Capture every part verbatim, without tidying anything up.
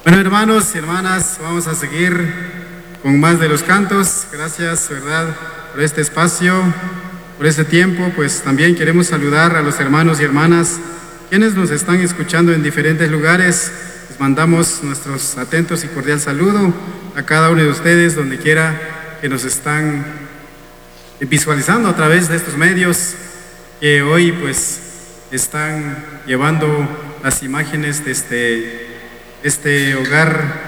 Bueno, hermanos y hermanas, vamos a seguir con más de los cantos. Gracias, ¿verdad?, por este espacio, por este tiempo. Pues también queremos saludar a los hermanos y hermanas quienes nos están escuchando en diferentes lugares. Les mandamos nuestros atentos y cordial saludo a cada uno de ustedes, donde quiera que nos están visualizando a través de estos medios que hoy pues están llevando las imágenes de este, este hogar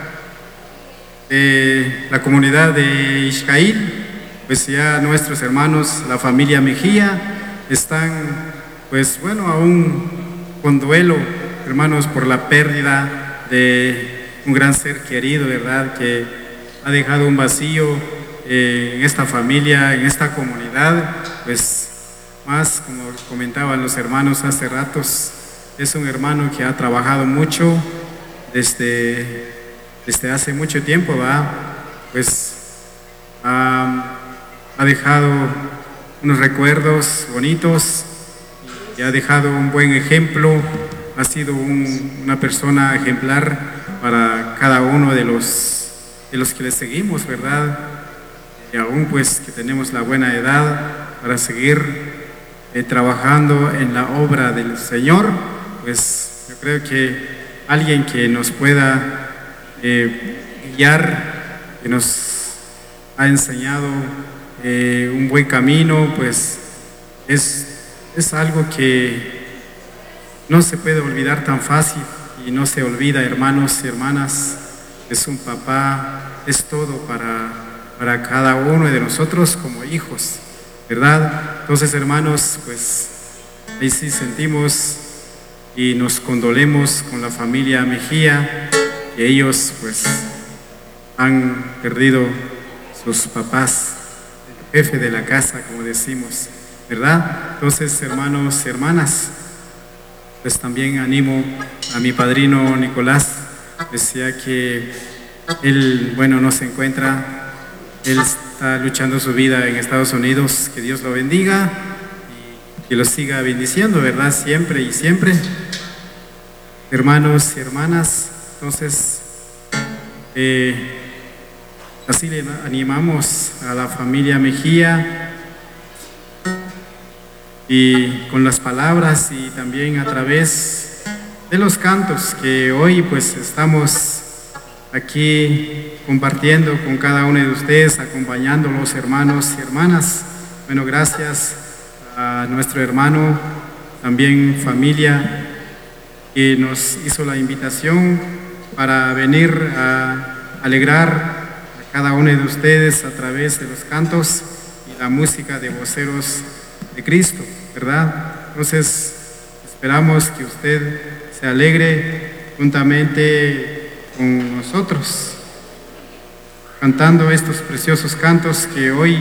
de la comunidad de Ixcail. Pues ya nuestros hermanos, la familia Mejía, están pues bueno aún con duelo, hermanos, por la pérdida de un gran ser querido, ¿verdad?, que ha dejado un vacío eh, en esta familia, en esta comunidad. Pues más, como comentaban los hermanos hace ratos, es un hermano que ha trabajado mucho desde, desde hace mucho tiempo, ¿va? Pues ha, ha dejado unos recuerdos bonitos y ha dejado un buen ejemplo. Ha sido un, una persona ejemplar para cada uno de los, de los que le seguimos, ¿verdad? Y aún pues que tenemos la buena edad para seguir eh, trabajando en la obra del Señor. Pues yo creo que alguien que nos pueda eh, guiar, que nos ha enseñado eh, un buen camino, pues es, es algo que no se puede olvidar tan fácil, y no se olvida, hermanos y hermanas. Es un papá, es todo para, para cada uno de nosotros como hijos, ¿verdad? Entonces, hermanos, pues ahí sí sentimos y nos condolemos con la familia Mejía, que ellos pues han perdido sus papás, el jefe de la casa, como decimos, ¿verdad? Entonces, hermanos y hermanas, pues también animo a mi padrino Nicolás, decía que él, bueno, no se encuentra, él está luchando su vida en Estados Unidos. Que Dios lo bendiga y que lo siga bendiciendo, ¿verdad?, siempre y siempre. Hermanos y hermanas, entonces eh, así le animamos a la familia Mejía, y con las palabras y también a través de los cantos que hoy pues estamos aquí compartiendo con cada uno de ustedes, acompañándolos, hermanos y hermanas. Bueno, gracias a nuestro hermano, también familia, que nos hizo la invitación para venir a alegrar a cada uno de ustedes a través de los cantos y la música de voceros de Cristo, ¿verdad? Entonces esperamos que usted se alegre juntamente con nosotros, cantando estos preciosos cantos que hoy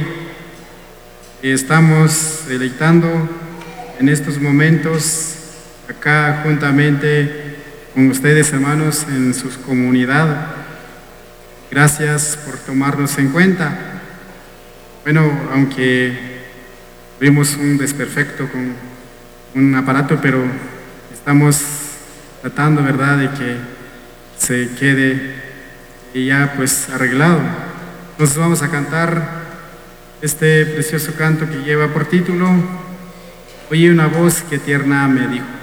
estamos deleitando en estos momentos acá juntamente con ustedes, hermanos, en su comunidad. Gracias por tomarnos en cuenta. Bueno, aunque tuvimos un desperfecto con un aparato, pero estamos tratando, ¿verdad?, de que se quede ya pues arreglado. Entonces vamos a cantar este precioso canto que lleva por título Oye una voz que tierna me dijo.